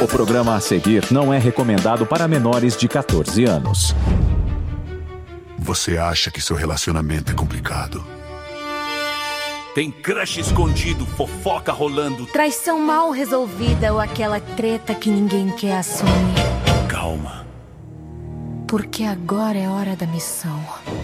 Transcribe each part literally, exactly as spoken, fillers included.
O programa a seguir não é recomendado para menores de catorze anos. Você acha que seu relacionamento é complicado? Tem crush escondido, fofoca rolando. Traição mal resolvida ou aquela treta que ninguém quer assumir. Calma. Porque agora é hora da missão.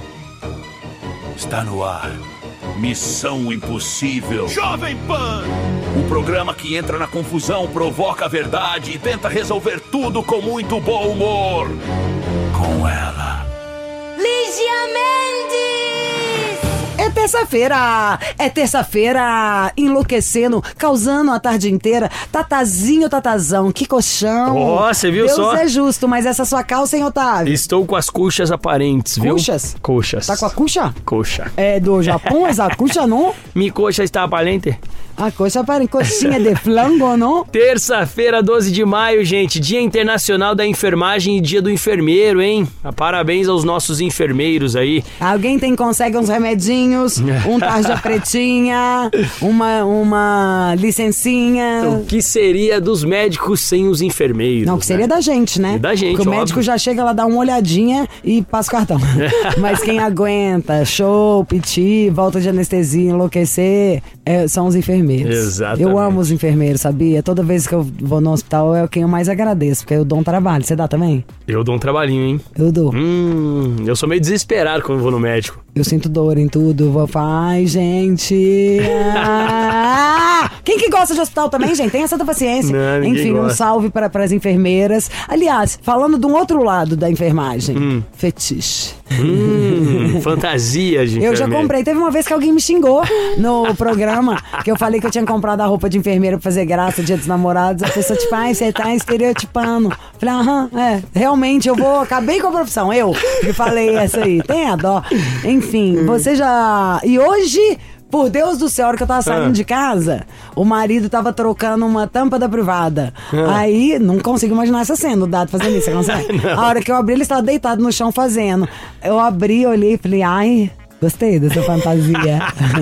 Está no ar. Missão Impossível. Jovem Pan! O programa que entra na confusão, provoca a verdade e tenta resolver tudo com muito bom humor. Com ela. Lígia Mendes! É terça-feira! É terça-feira! Enlouquecendo, causando a tarde inteira. Tatazinho, tatazão, que colchão! Ó, você viu Deus só? Deus é justo, mas essa sua calça, hein, Otávio? Estou com as coxas aparentes, viu? Coxas? Coxas. Tá com a coxa? Coxa. É do Japão, essa coxa, não? Mi coxa está aparente? A coxa para coxinha de flango, não? Terça-feira, doze de maio, gente. Dia Internacional da Enfermagem e Dia do Enfermeiro, hein? Parabéns aos nossos enfermeiros aí. Alguém tem, consegue uns remedinhos, um tarja pretinha, uma, uma licencinha. O que seria dos médicos sem os enfermeiros? Não, o que seria né? da gente, né? E da gente, Porque o óbvio. médico já chega lá, dá uma olhadinha e passa o cartão. Mas quem aguenta, show, piti, volta de anestesia, enlouquecer, é, são os enfermeiros. Exatamente. Eu amo os enfermeiros, sabia? Toda vez que eu vou no hospital é quem eu mais agradeço, porque eu dou um trabalho. Você dá também? Eu dou um trabalhinho, hein? Eu dou. Hum, eu sou meio desesperado quando vou no médico. Eu sinto dor em tudo, vou falar, ai, gente. Ah! Quem que gosta de hospital também, gente? Tenha essa paciência. Não, Enfim, gosta. um salve para as enfermeiras. Aliás, falando de um outro lado da enfermagem, hum. fetiche. Hum, fantasia de Eu enfermeiro. já comprei. Teve uma vez que alguém me xingou no programa, que eu falei que eu tinha comprado a roupa de enfermeira pra fazer graça dia dos namorados. A pessoa, tipo, ai, você tá estereotipando. Falei, aham, é, realmente, eu vou, acabei com a profissão. Eu que falei essa aí. Tem a dó. Enfim, você já... E hoje... Por Deus do céu, a hora que eu tava saindo ah. de casa, o marido tava trocando uma tampa da privada. Ah. Aí, não consigo imaginar essa cena, o Dado fazendo isso, você consegue? A hora que eu abri, ele estava deitado no chão fazendo. Eu abri, olhei e falei, ai... Gostei dessa fantasia.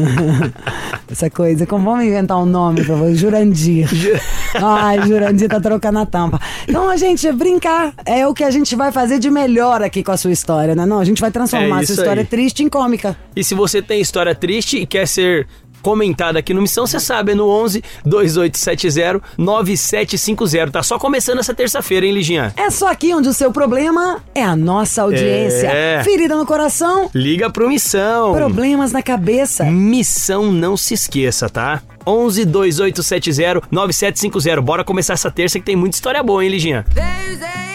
Essa coisa. Como vamos inventar um nome pra você? Jurandir. Ai, Jurandir tá trocando a tampa. Então, a gente, brincar é o que a gente vai fazer de melhor aqui com a sua história, né? Não, a gente vai transformar é a sua história aí. triste em cômica. E se você tem história triste e quer ser comentada aqui no Missão, você sabe, é no onze, dois oito sete zero, nove sete cinco zero. Tá só começando essa terça-feira, hein, Liginha? É só aqui onde o seu problema é a nossa audiência. É. Ferida no coração. Liga pro Missão. Problemas na cabeça. Missão, não se esqueça, tá? onze, dois oito sete zero, nove sete cinco zero. Bora começar essa terça que tem muita história boa, hein, Liginha?